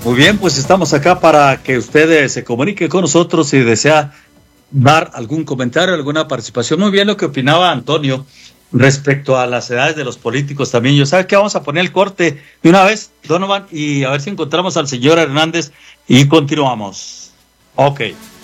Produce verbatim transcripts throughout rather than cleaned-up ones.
Muy bien, pues estamos acá para que usted se comunique con nosotros si desea dar algún comentario, alguna participación. Muy bien lo que opinaba Antonio respecto a las edades de los políticos también. Yo sabe que vamos a poner el corte de una vez, Donovan, y a ver si encontramos al señor Hernández y continuamos. Ok.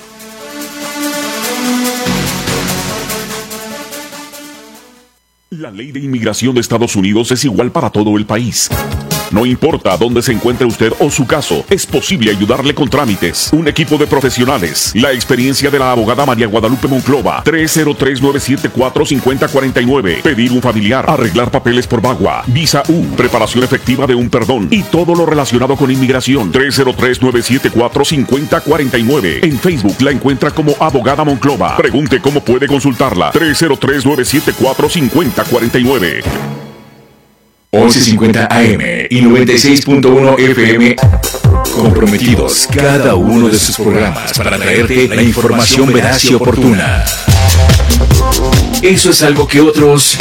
La ley de inmigración de Estados Unidos es igual para todo el país. No importa dónde se encuentre usted o su caso, es posible ayudarle con trámites. Un equipo de profesionales. La experiencia de la abogada María Guadalupe Monclova. tres cero tres, nueve siete cuatro, cinco cero cuatro nueve. Pedir un familiar. Arreglar papeles por VAWA. Visa U. Preparación efectiva de un perdón. Y todo lo relacionado con inmigración. tres cero tres, nueve siete cuatro, cinco cero cuatro nueve. En Facebook la encuentra como Abogada Monclova. Pregunte cómo puede consultarla. tres cero tres, nueve siete cuatro, cinco cero cuatro nueve. once cincuenta A M y noventa y seis punto uno F M, comprometidos cada uno de sus programas para traerte la información veraz y oportuna. Eso es algo que otros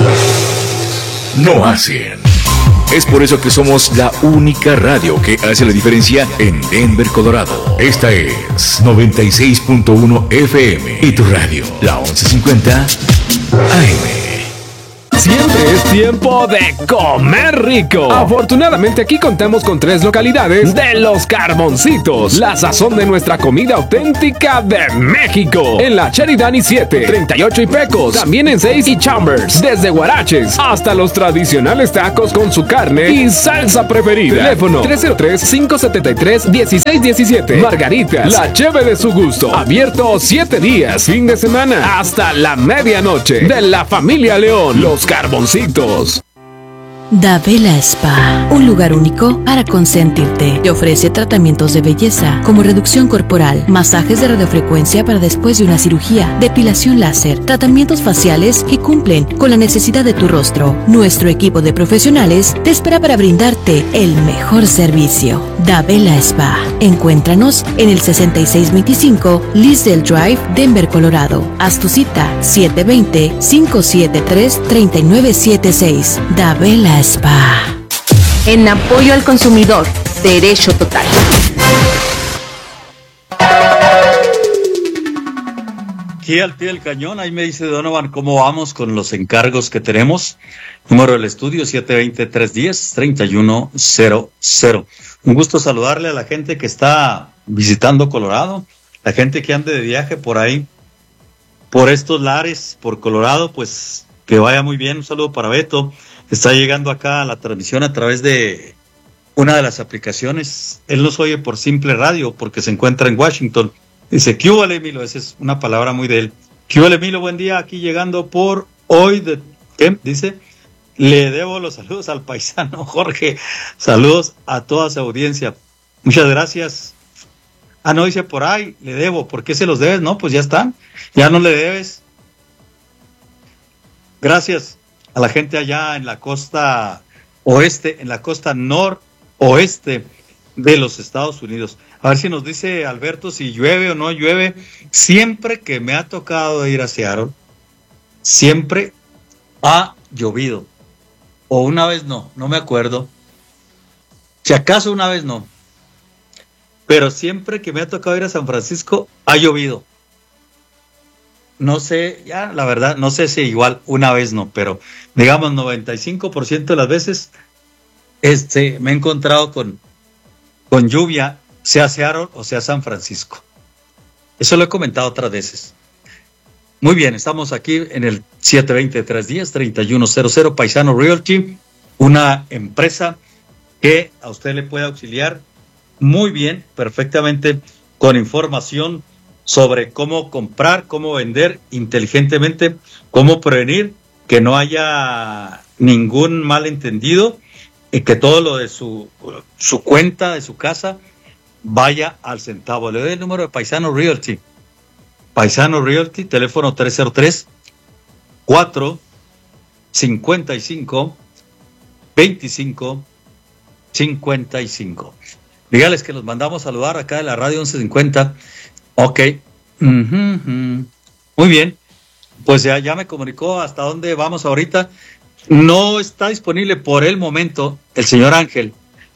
no hacen. Es por eso que somos la única radio que hace la diferencia en Denver, Colorado. Esta es noventa y seis punto uno F M y tu radio, la once cincuenta A M. Siempre es tiempo de comer rico. Afortunadamente aquí contamos con tres localidades de Los Carboncitos, la sazón de nuestra comida auténtica de México. En la Sheridan y siete, treinta y ocho y Pecos, también en seis y Chambers, desde Huaraches hasta los tradicionales tacos con su carne y salsa preferida. Teléfono tres cero tres, cinco siete tres, uno seis uno siete. Margaritas, la cheve de su gusto. Abierto siete días, fin de semana, hasta la medianoche. De la familia León, Los Carboncitos. Dabela Spa, un lugar único para consentirte. Te ofrece tratamientos de belleza como reducción corporal, masajes de radiofrecuencia para después de una cirugía, depilación láser, tratamientos faciales que cumplen con la necesidad de tu rostro. Nuestro equipo de profesionales te espera para brindarte el mejor servicio. Dabela Spa. Encuéntranos en el sesenta y seis veinticinco Lisdale Drive, Denver, Colorado. Haz tu cita siete dos cero, cinco siete tres, tres nueve siete seis. Dabela Spa. En apoyo al consumidor, derecho total. Aquí al pie del cañón, ahí me dice Donovan cómo vamos con los encargos que tenemos. Número del estudio siete dos cero, tres uno cero, tres uno cero cero. Un gusto saludarle a la gente que está visitando Colorado, la gente que ande de viaje por ahí, por estos lares, por Colorado, pues que vaya muy bien. Un saludo para Beto. Está llegando acá a la transmisión a través de una de las aplicaciones. Él nos oye por Simple Radio porque se encuentra en Washington. Dice, ¿qué hubo, Emilio? Esa es una palabra muy de él. ¿Qué hubo, Emilio? Buen día, aquí llegando por hoy. De, ¿qué? Dice, le debo los saludos al paisano Jorge. Saludos a toda su audiencia. Muchas gracias. Ah, no, dice por ahí, le debo. ¿Por qué se los debes? No, pues ya están. Ya no le debes. Gracias a la gente allá en la costa oeste, en la costa noroeste de los Estados Unidos. A ver si nos dice Alberto si llueve o no llueve. Siempre que me ha tocado ir a Seattle, siempre ha llovido. O una vez no, no me acuerdo. Si acaso una vez no. Pero siempre que me ha tocado ir a San Francisco, ha llovido. No sé, ya la verdad, no sé si igual una vez no, pero digamos noventa y cinco por ciento de las veces este, me he encontrado con, con lluvia, sea Seattle o sea San Francisco. Eso lo he comentado otras veces. Muy bien, estamos aquí en el siete dos cero, tres uno cero, tres uno cero cero, Paisano Realty, una empresa que a usted le puede auxiliar muy bien, perfectamente, con información sobre cómo comprar, cómo vender inteligentemente, cómo prevenir que no haya ningún malentendido y que todo lo de su, su cuenta, de su casa, vaya al centavo. Le doy el número de Paisano Realty. Paisano Realty, teléfono tres cero tres, cuatro cinco cinco, dos cinco cinco cinco. Dígales que los mandamos a saludar acá de la radio once cincuenta. Ok. Uh-huh, uh-huh. Muy bien. Pues ya, ya me comunicó hasta dónde vamos ahorita. No está disponible por el momento el señor Ángel.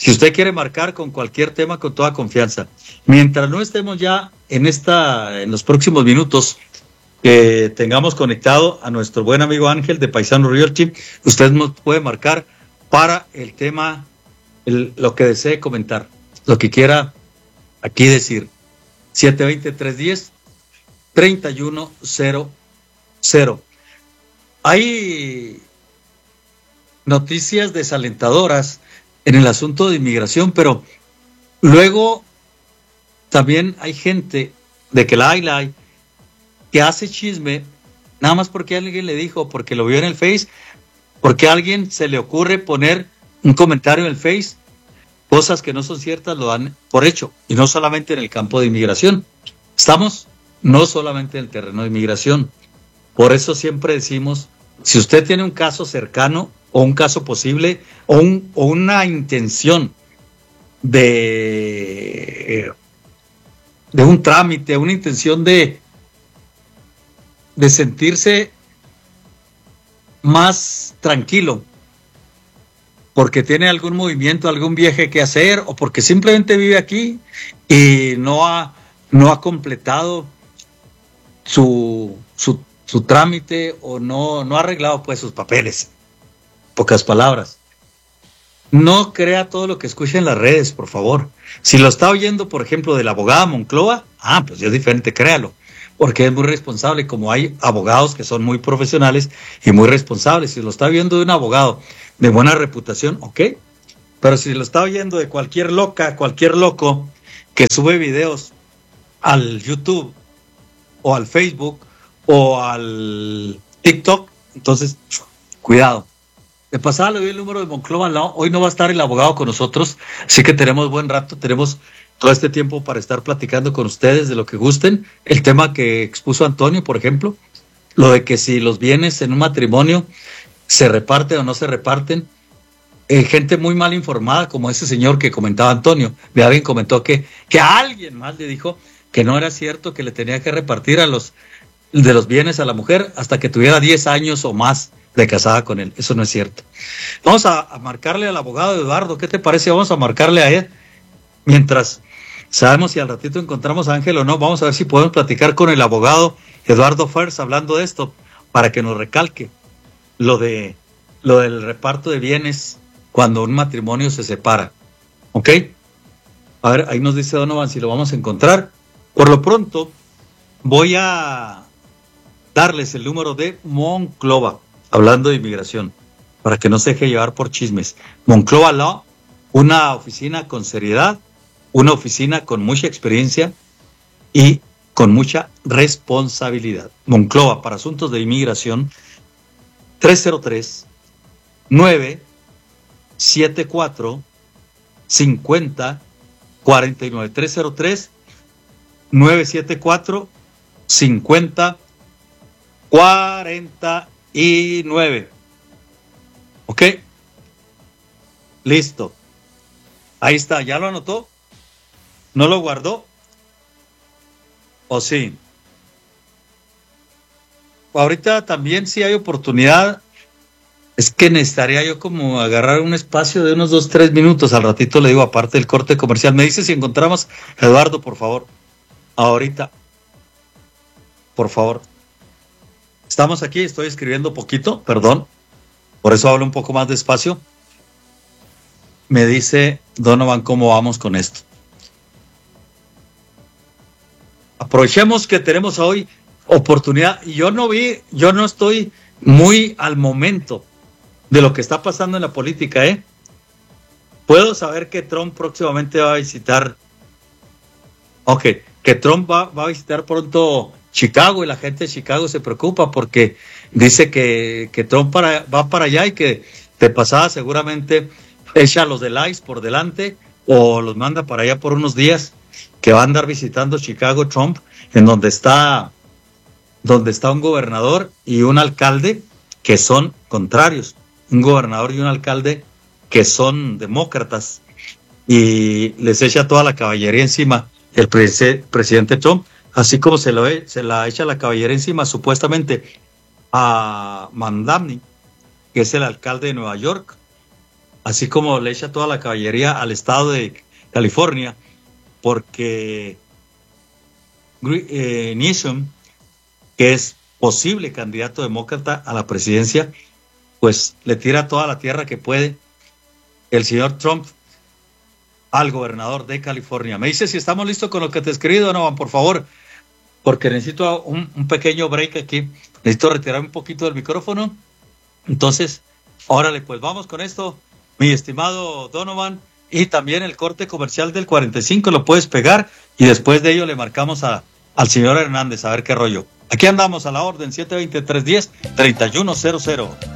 Si usted quiere marcar con cualquier tema, con toda confianza. Mientras no estemos ya en esta, en los próximos minutos, que tengamos conectado a nuestro buen amigo Ángel de Paisano Realty, usted nos puede marcar para el tema, el, lo que desee comentar, lo que quiera aquí decir. siete dos cero, tres uno cero, tres uno cero cero. Hay noticias desalentadoras en el asunto de inmigración, pero luego también hay gente de que la hay, la hay, que hace chisme nada más porque alguien le dijo, porque lo vio en el Face, porque a alguien se le ocurre poner un comentario en el Face, cosas que no son ciertas lo dan por hecho, y no solamente en el campo de inmigración. Estamos no solamente en el terreno de inmigración. Por eso siempre decimos, si usted tiene un caso cercano o un caso posible o, un, o una intención de, de un trámite, una intención de, de sentirse más tranquilo, porque tiene algún movimiento, algún viaje que hacer, o porque simplemente vive aquí y no ha, no ha completado su, su, su trámite, o no, no ha arreglado pues sus papeles. Pocas palabras. No crea todo lo que escucha en las redes, por favor. Si lo está oyendo, por ejemplo, de la abogada Monclova, ah, pues ya es diferente, créalo, porque es muy responsable, como hay abogados que son muy profesionales y muy responsables. Si lo está oyendo de un abogado de buena reputación, ok, pero si lo está oyendo de cualquier loca, cualquier loco que sube videos al YouTube o al Facebook o al TikTok, entonces, cuidado. De pasada le doy el número de Monclova. No, hoy no va a estar el abogado con nosotros, así que tenemos buen rato, tenemos todo este tiempo para estar platicando con ustedes de lo que gusten. El tema que expuso Antonio, por ejemplo, lo de que si los bienes en un matrimonio se reparten o no se reparten. Eh, gente muy mal informada, como ese señor que comentaba Antonio. De alguien comentó que, que a alguien más le dijo que no era cierto, que le tenía que repartir a los, de los bienes a la mujer hasta que tuviera diez años o más de casada con él. Eso no es cierto. Vamos a, a marcarle al abogado Eduardo. ¿Qué te parece? Vamos a marcarle a él. Mientras sabemos si al ratito encontramos a Ángel o no, vamos a ver si podemos platicar con el abogado Eduardo Fers hablando de esto, para que nos recalque lo de lo del reparto de bienes cuando un matrimonio se separa. ¿Ok? A ver, ahí nos dice Donovan si lo vamos a encontrar. Por lo pronto, voy a darles el número de Monclova, hablando de inmigración, para que no se deje llevar por chismes. Monclova Law, una oficina con seriedad, una oficina con mucha experiencia y con mucha responsabilidad. Monclova, para asuntos de inmigración, tres cero tres, nueve siete cuatro, cinco cero cuatro nueve. tres cero tres, nueve siete cuatro, cinco cero cuatro nueve. ¿Ok? Listo. Ahí está. ¿Ya lo anotó? ¿No lo guardó? ¿O sí? Ahorita también, si hay oportunidad, es que necesitaría yo como agarrar un espacio de unos dos, tres minutos. Al ratito le digo, aparte del corte comercial. Me dice si encontramos a Eduardo, por favor. Ahorita. Por favor. Estamos aquí, estoy escribiendo poquito, perdón. Por eso hablo un poco más despacio. Me dice Donovan cómo vamos con esto. Aprovechemos que tenemos hoy oportunidad. Y yo no vi, yo no estoy muy al momento de lo que está pasando en la política, ¿eh? Puedo saber que Trump próximamente va a visitar. Ok, que Trump va, va a visitar pronto Chicago, y la gente de Chicago se preocupa porque dice que, que Trump para, va para allá, y que de pasada seguramente echa a los del I C E por delante o los manda para allá por unos días, que va a andar visitando Chicago Trump, en donde está, donde está un gobernador y un alcalde que son contrarios, un gobernador y un alcalde que son demócratas, y les echa toda la caballería encima el pre- presidente Trump, así como se, lo, se la echa la caballería encima supuestamente a Mandamni, que es el alcalde de Nueva York, así como le echa toda la caballería al estado de California, porque eh, Newsom, que es posible candidato demócrata a la presidencia, pues le tira toda la tierra que puede el señor Trump al gobernador de California. Me dice si estamos listos con lo que te he escrito, Donovan, por favor, porque necesito un, un pequeño break aquí. Necesito retirar un poquito del micrófono. Entonces, órale, pues vamos con esto, mi estimado Donovan, y también el corte comercial del cuarenta y cinco lo puedes pegar y después de ello le marcamos a, al señor Hernández a ver qué rollo. Aquí andamos a la orden, siete veinte, trescientos diez, treinta y uno cero cero.